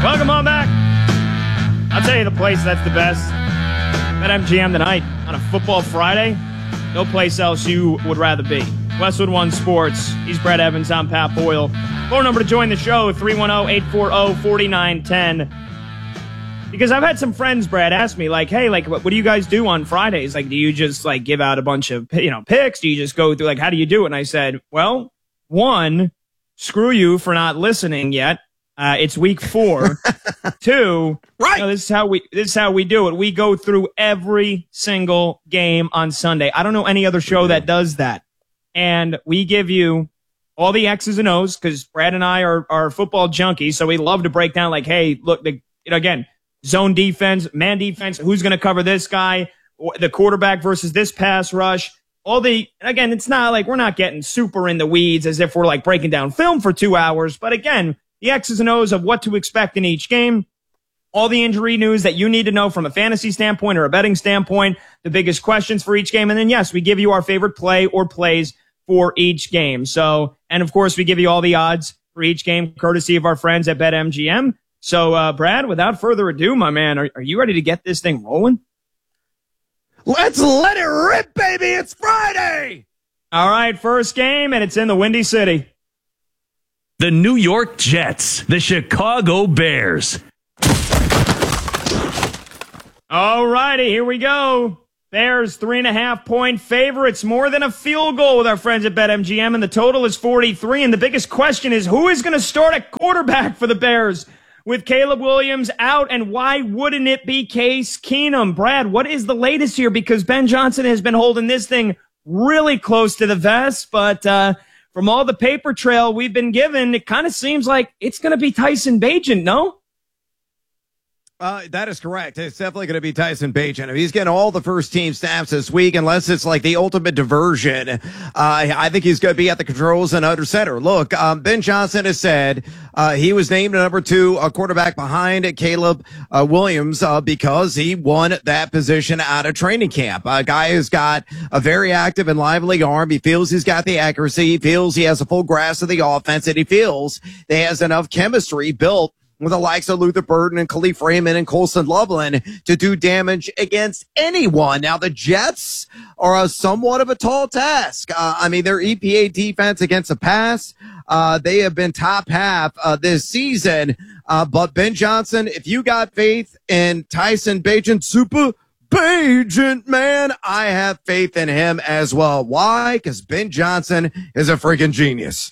Welcome on back. I'll tell you the place that's the best. BetMGM tonight on a football Friday. No place else you would rather be. Westwood One Sports. He's Brad Evans. I'm Pat Boyle. Phone number to join the show, 310-840-4910. Because I've had some friends, Brad, ask me, like, hey, like, what do you guys do on Fridays? Like, do you just, like, give out a bunch of, picks? Do you just go through, like, how do you do it? And I said, well, one, screw you for not listening yet. It's week 4. 2, right? This is how we do it. We go through every single game on Sunday. I don't know any other show that does that. And we give you all the X's and O's because Brad and I are football junkies, so we love to break down like, hey, look, again, zone defense, man defense, who's going to cover this guy, the quarterback versus this pass rush. Again, it's not like we're not getting super in the weeds as if we're like breaking down film for 2 hours, but again, the X's and O's of what to expect in each game, all the injury news that you need to know from a fantasy standpoint or a betting standpoint, the biggest questions for each game. And then, yes, we give you our favorite play or plays for each game. So, and of course, we give you all the odds for each game, courtesy of our friends at BetMGM. So, Brad, without further ado, my man, are you ready to get this thing rolling? Let's let it rip, baby. It's Friday. All right, first game, and it's in the Windy City. The New York Jets, the Chicago Bears. All righty, here we go. Bears 3.5-point favorites, more than a field goal with our friends at BetMGM, and the total is 43. And the biggest question is, who is going to start at quarterback for the Bears with Caleb Williams out, and why wouldn't it be Case Keenum? Brad, what is the latest here? Because Ben Johnson has been holding this thing really close to the vest, but from all the paper trail we've been given, it kind of seems like it's going to be Tyson Bagent, no? That is correct. It's definitely going to be Tyson Bagent. He's getting all the first team snaps this week, unless it's like the ultimate diversion. I think he's going to be at the controls and under center. Look, Ben Johnson has said he was named number 2 quarterback behind Caleb Williams because he won that position out of training camp. A guy who's got a very active and lively arm. He feels he's got the accuracy. He feels he has a full grasp of the offense, and he feels that he has enough chemistry built with the likes of Luther Burden and Khalif Raymond and Colson Loveland to do damage against anyone. Now, the Jets are somewhat of a tall task. Their EPA defense against the pass, they have been top half this season. But Ben Johnson, if you got faith in Tyson Bagent, Super Bagent, man, I have faith in him as well. Why? Because Ben Johnson is a freaking genius.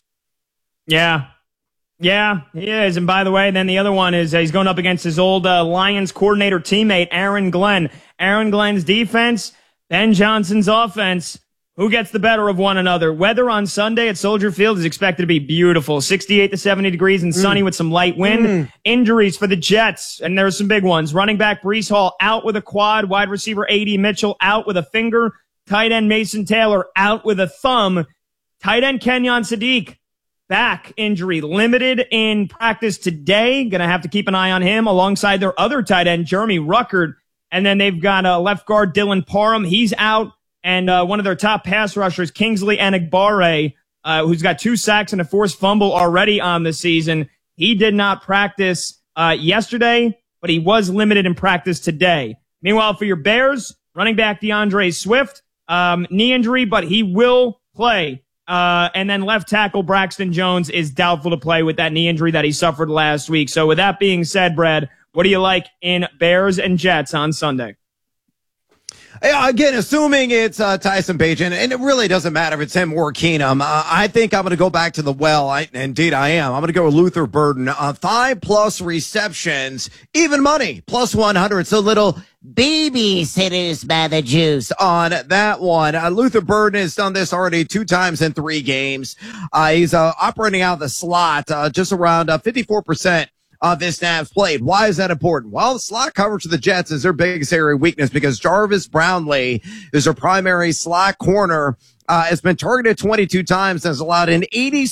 Yeah, he is. And by the way, then the other one is he's going up against his old Lions coordinator teammate, Aaron Glenn. Aaron Glenn's defense, Ben Johnson's offense. Who gets the better of one another? Weather on Sunday at Soldier Field is expected to be beautiful. 68 to 70 degrees and sunny with some light wind. Injuries for the Jets, and there's some big ones. Running back Breece Hall out with a quad. Wide receiver A.D. Mitchell out with a finger. Tight end Mason Taylor out with a thumb. Tight end Kenyon Sadiq, back injury, limited in practice today. Going to have to keep an eye on him alongside their other tight end, Jeremy Ruckert. And then they've got left guard Dylan Parham. He's out. And one of their top pass rushers, Kingsley Enagbare, who's got 2 sacks and a forced fumble already on the season. He did not practice yesterday, but he was limited in practice today. Meanwhile, for your Bears, running back DeAndre Swift, knee injury, but he will play. And then left tackle Braxton Jones is doubtful to play with that knee injury that he suffered last week. So with that being said, Brad, what do you like in Bears and Jets on Sunday? Again, assuming it's Tyson Bagent, and it really doesn't matter if it's him or Keenum. I think I'm going to go back to the well. Indeed, I am. I'm going to go with Luther Burden. 5+ receptions, even money, +100. So little babysitters by the juice on that one. Luther Burden has done this already 2 times in 3 games. He's operating out of the slot just around 54% of his snaps played. Why is that important? Well, the slot coverage of the Jets is their biggest area of weakness because Jarvis Brownlee is their primary slot corner. Has been targeted 22 times and has allowed an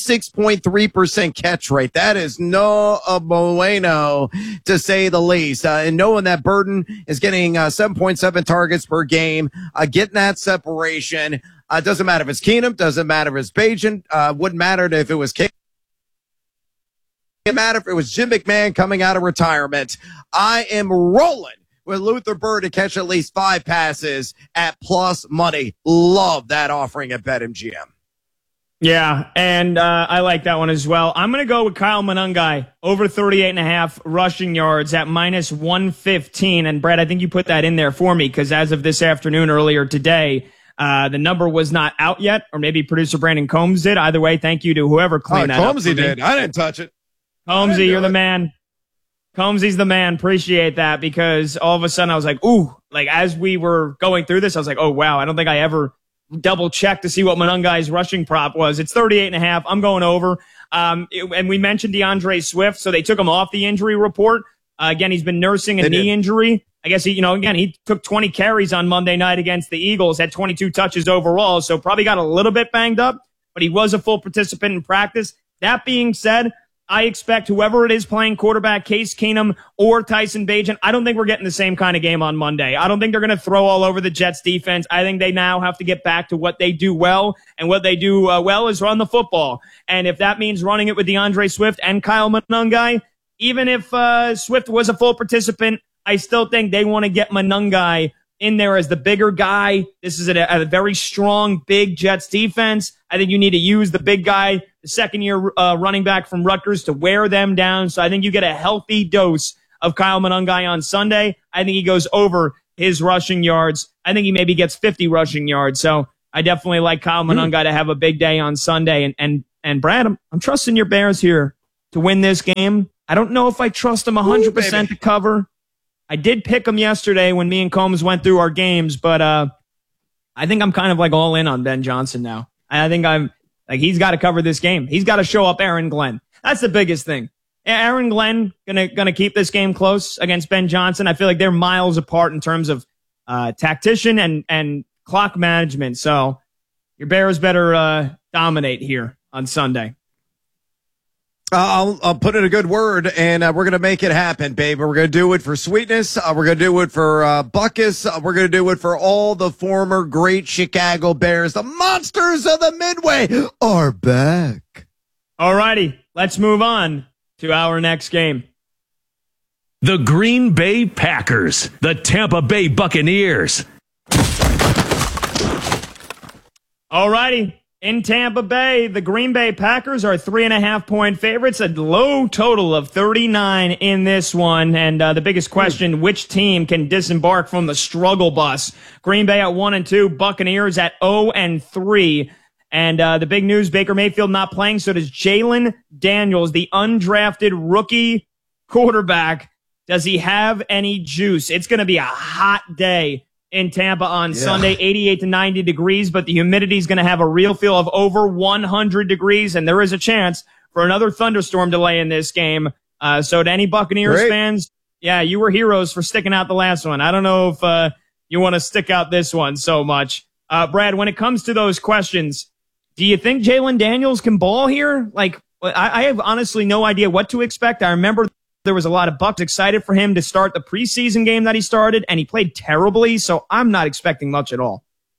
86.3% catch rate. That is no bueno, to say the least. And knowing that Burden is getting 7.7 targets per game, getting that separation, doesn't matter if it's Keenum, doesn't matter if it's Bagent, wouldn't matter if it was matter if it was Jim McMahon coming out of retirement. I am rolling with Luther Burd to catch at least 5 passes at plus money. Love that offering at BetMGM. Yeah, and I like that one as well. I'm going to go with Kyle Monangai over 38.5 rushing yards at minus 115. And Brad, I think you put that in there for me because as of this afternoon, earlier today, the number was not out yet, or maybe producer Brandon Combs did. Either way, thank you to whoever cleaned that up. Combsy did. I didn't touch it. Combsy, you're the man. Combsy's the man. Appreciate that because all of a sudden I was like, ooh, like as we were going through this, I was like, oh, wow, I don't think I ever double check to see what Monangai's rushing prop was. It's 38.5. I'm going over. And we mentioned DeAndre Swift, so they took him off the injury report. Again, he's been nursing a knee injury. I guess he took 20 carries on Monday night against the Eagles, had 22 touches overall, so probably got a little bit banged up, but he was a full participant in practice. That being said, I expect whoever it is playing quarterback, Case Keenum or Tyson Bagent, I don't think we're getting the same kind of game on Monday. I don't think they're going to throw all over the Jets defense. I think they now have to get back to what they do well, and what they do well is run the football. And if that means running it with DeAndre Swift and Kyle Monangai, even if Swift was a full participant, I still think they want to get Monangai in there as the bigger guy. This is a very strong, big Jets defense. I think you need to use the big guy, the second-year running back from Rutgers, to wear them down. So I think you get a healthy dose of Kyle Monangai on Sunday. I think he goes over his rushing yards. I think he maybe gets 50 rushing yards. So I definitely like Kyle Monangai to have a big day on Sunday. And Brad, I'm trusting your Bears here to win this game. I don't know if I trust them 100% to cover. I did pick them yesterday when me and Combs went through our games, but I think I'm kind of like all in on Ben Johnson now. I think he's got to cover this game. He's got to show up Aaron Glenn. That's the biggest thing. Aaron Glenn gonna keep this game close against Ben Johnson. I feel like they're miles apart in terms of tactician and clock management. So your Bears better dominate here on Sunday. I'll put in a good word, and we're going to make it happen, baby. We're going to do it for Sweetness. We're going to do it for Buckus. We're going to do it for all the former great Chicago Bears. The monsters of the Midway are back. All righty, let's move on to our next game. The Green Bay Packers, the Tampa Bay Buccaneers. All righty. In Tampa Bay, the Green Bay Packers are 3.5-point favorites, a low total of 39 in this one. And the biggest question, which team can disembark from the struggle bus? Green Bay at 1-2, Buccaneers at 0-3. And the big news, Baker Mayfield not playing, so does Jalen Daniels, the undrafted rookie quarterback. Does he have any juice? It's going to be a hot day in Tampa on Sunday, 88 to 90 degrees, but the humidity is going to have a real feel of over 100 degrees, and there is a chance for another thunderstorm delay in this game. So to any Buccaneers fans, you were heroes for sticking out the last one. I don't know if you want to stick out this one so much. Brad, when it comes to those questions, do you think Jalen Daniels can ball here? Like, I have honestly no idea what to expect. I remember there was a lot of Bucs excited for him to start the preseason game that he started, and he played terribly, so I'm not expecting much at all.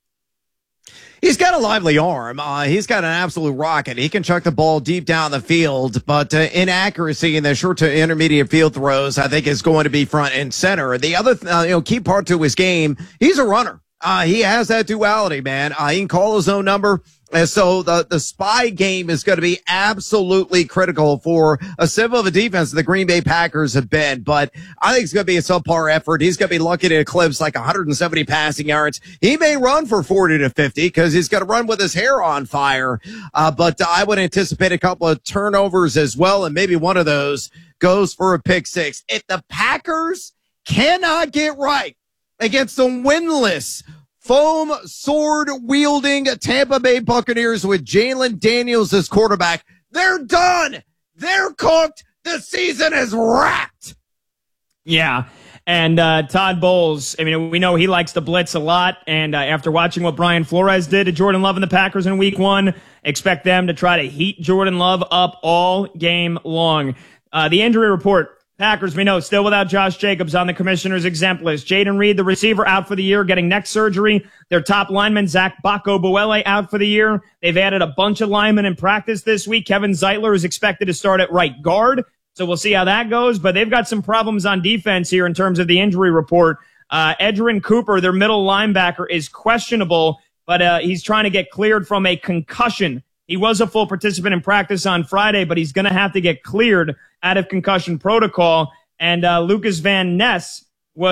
He's got a lively arm. He's got an absolute rocket. He can chuck the ball deep down the field, but inaccuracy in the short to intermediate field throws, I think, is going to be front and center. The other key part to his game, he's a runner. He has that duality, man. He can call his own number. And so the spy game is going to be absolutely critical for a civil of a defense the Green Bay Packers have been. But I think it's going to be a subpar effort. He's going to be lucky to eclipse like 170 passing yards. He may run for 40 to 50 because he's going to run with his hair on fire. But I would anticipate a couple of turnovers as well, and maybe one of those goes for a pick six. If the Packers cannot get right against the winless, foam sword wielding Tampa Bay Buccaneers with Jalen Daniels as quarterback, they're done. They're cooked. The season is wrapped. Yeah. And Todd Bowles, I mean, we know he likes to blitz a lot. And after watching what Brian Flores did to Jordan Love and the Packers in week 1, expect them to try to heat Jordan Love up all game long. The injury report. Packers, we know, still without Josh Jacobs on the commissioner's exempt list. Jaden Reed, the receiver, out for the year, getting neck surgery. Their top lineman, Zach Bako-Buele, out for the year. They've added a bunch of linemen in practice this week. Kevin Zeitler is expected to start at right guard. So we'll see how that goes. But they've got some problems on defense here in terms of the injury report. Edgerrin Cooper, their middle linebacker, is questionable, but he's trying to get cleared from a concussion. He was a full participant in practice on Friday, but he's going to have to get cleared out of concussion protocol. And Lucas Van Ness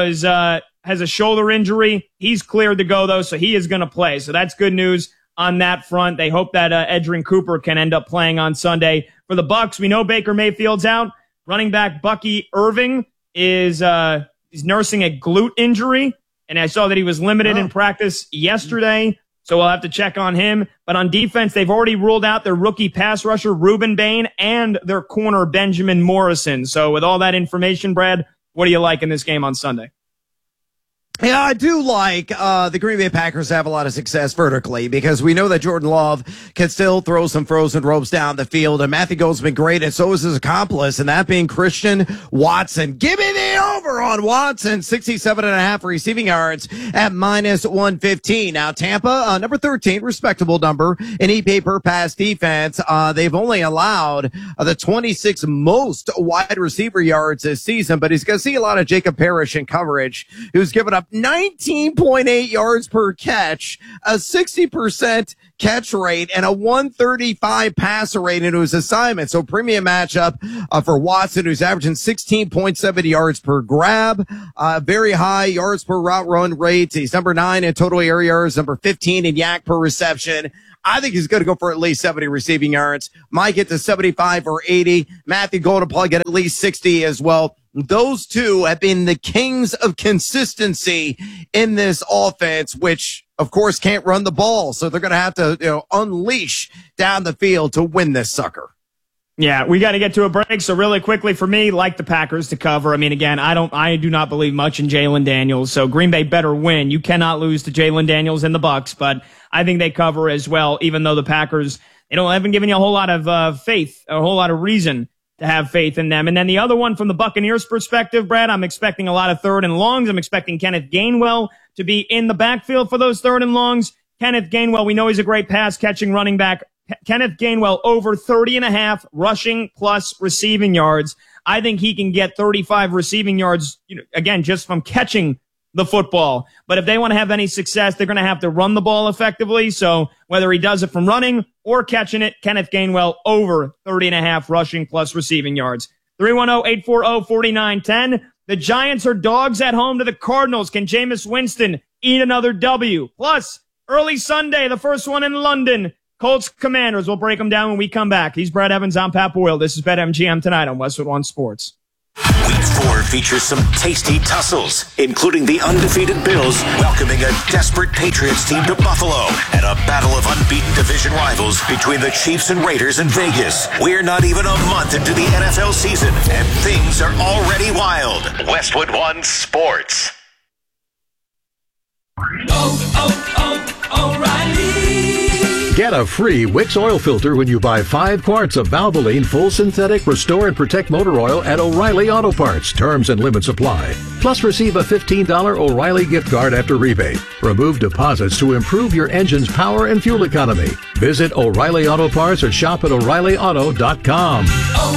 has a shoulder injury. He's cleared to go, though, so he is going to play. So that's good news on that front. They hope that Edgerrin Cooper can end up playing on Sunday. For the Bucs, we know Baker Mayfield's out. Running back Bucky Irving is he's nursing a glute injury, and I saw that he was limited in practice yesterday, so we'll have to check on him. But on defense, they've already ruled out their rookie pass rusher, Reuben Bain, and their corner, Benjamin Morrison. So with all that information, Brad, what do you like in this game on Sunday? Yeah, I do like the Green Bay Packers have a lot of success vertically because we know that Jordan Love can still throw some frozen ropes down the field, and Matthew Gold's been great, and so is his accomplice, and that being Christian Watson. Give me the over on Watson, 67.5 receiving yards at minus 115. Now, Tampa, number 13, respectable number in EP per pass defense. They've only allowed the 26 most wide receiver yards this season, but he's going to see a lot of Jacob Parrish in coverage, who's given up 19.8 yards per catch, a 60% catch rate, and a 135 passer rate into his assignment. So premium matchup for Watson, who's averaging 16.7 yards per grab, very high yards per route run rate. He's number 9 in total air yards, number 15 in yak per reception. I think he's going to go for at least 70 receiving yards. Might get to 75 or 80. Matthew Gold will probably get at least 60 as well. Those two have been the kings of consistency in this offense, which, of course, can't run the ball. So they're going to have to, unleash down the field to win this sucker. Yeah, we got to get to a break. So really quickly for me, like the Packers to cover. I mean, again, I do not believe much in Jalen Daniels. So Green Bay better win. You cannot lose to Jalen Daniels and the Bucs, but I think they cover as well, even though the Packers, haven't given you a whole lot of faith, a whole lot of reason to have faith in them. And then the other one from the Buccaneers perspective, Brad, I'm expecting a lot of third and longs. I'm expecting Kenneth Gainwell to be in the backfield for those third and longs. Kenneth Gainwell, we know he's a great pass catching running back. Kenneth Gainwell over 30.5 rushing plus receiving yards. I think he can get 35 receiving yards, again, just from catching the football. But if they want to have any success, they're going to have to run the ball effectively. So whether he does it from running or catching it, Kenneth Gainwell over 30.5 rushing plus receiving yards. 310-840-4910. The Giants are dogs at home to the Cardinals. Can Jameis Winston eat another W? Plus, early Sunday, the first one in London. Colts Commanders. We'll break them down when we come back. He's Brad Evans. I'm Pat Boyle. This is BetMGM tonight on Westwood One Sports. Week 4 features some tasty tussles, including the undefeated Bills welcoming a desperate Patriots team to Buffalo and a battle of unbeaten division rivals between the Chiefs and Raiders in Vegas. We're not even a month into the NFL season, and things are already wild. Westwood One Sports. O'Reilly. Get a free Wix oil filter when you buy 5 quarts of Valvoline Full Synthetic Restore and Protect Motor Oil at O'Reilly Auto Parts. Terms and limits apply. Plus, receive a $15 O'Reilly gift card after rebate. Remove deposits to improve your engine's power and fuel economy. Visit O'Reilly Auto Parts or shop at O'ReillyAuto.com.